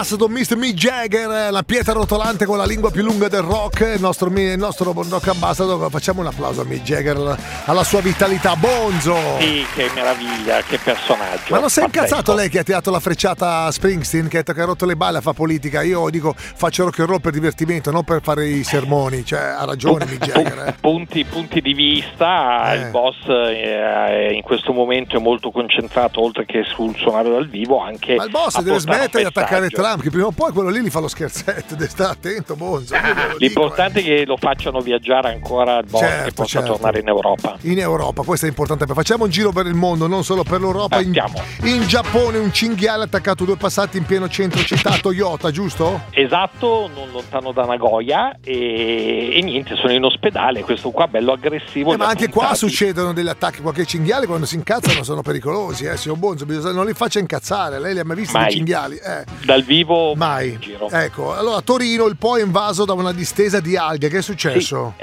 Ambassador, Mr. Mick Jagger, la pietra rotolante con la lingua più lunga del rock, il nostro rock ambassador. Facciamo un applauso a Mick Jagger, alla sua vitalità. Bonzo! Sì, che meraviglia, che personaggio. Ma non sei incazzato lei che ha tirato la frecciata a Springsteen, che ha rotto le balle a fa politica? Io dico faccio rock and roll per divertimento, non per fare i sermoni. Cioè, ha ragione Mick Jagger. Punti di vista, il boss in questo momento è molto concentrato, oltre che sul suonare dal vivo, anche. Ma il boss deve smettere di attaccare Trump, che prima o poi quello lì gli fa lo scherzetto, deve stare attento, Bonzo. L'importante è che lo facciano viaggiare ancora al boss, che possa tornare in Europa. In Europa, questo è importante. Facciamo un giro per il mondo, non solo per l'Europa. In Giappone un cinghiale ha attaccato 2 passati in pieno centro città, Toyota, giusto? Esatto, non lontano da Nagoya, e niente, sono in ospedale. Questo qua bello aggressivo. Ma anche qua succedono degli attacchi, qualche cinghiale quando si incazzano sono pericolosi, signor Bonzo, non li faccia incazzare. Lei li ha mai visti i cinghiali? Dal vivo mai. Ecco, allora a Torino il Po è invaso da una distesa di alghe. Che è successo?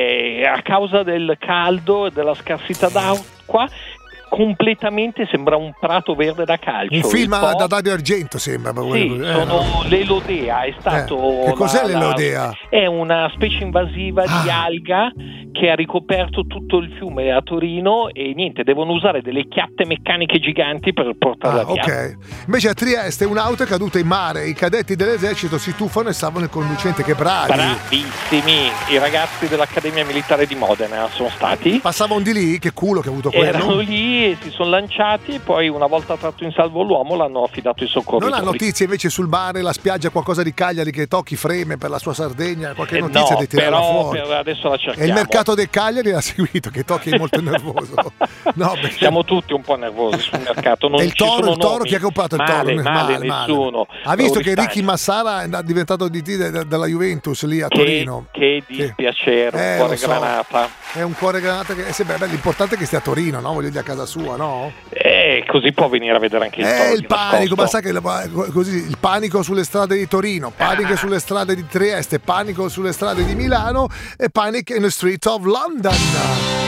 A causa del caldo e della scarsità d'acqua, completamente sembra un prato verde da calcio. Un film da Dario Argento sembra. Sì, sono l'elodea, è stato. Che cos'è l'elodea? È una specie invasiva di alga che ha ricoperto tutto il fiume a Torino, e niente, devono usare delle chiatte meccaniche giganti per portarla via. Ok. Invece a Trieste un'auto è caduta in mare, i cadetti dell'esercito si tuffano e salvano il conducente. Che bravi! Bravissimi! I ragazzi dell'Accademia Militare di Modena sono stati. Passavano di lì? Che culo che ha avuto quello! Erano lì e si sono lanciati, e poi una volta tratto in salvo l'uomo l'hanno affidato ai soccorritori. Non ha notizie invece sul mare, la spiaggia, qualcosa di Cagliari che tocchi freme per la sua Sardegna? Qualche notizia di tirarla fuori? Per adesso la cerchiamo. E il mercato del Cagliari l'ha seguito, che Tocchi è molto nervoso. No, perché... Siamo tutti un po' nervosi sul mercato. Non il Toro chi ha comprato il Toro? Male, nessuno. Ha visto che Ricky Massara è diventato dalla Juventus lì a Torino? Che dispiacere, un cuore granata. È un cuore granata che l'importante è che stia a Torino, no? Voglio dire, a casa sua, no? Così può venire a vedere anche il Toro. Il panico, ma sa che così il panico sulle strade di Torino, panico sulle strade di Trieste, panico sulle strade di Milano e panic in the street of London.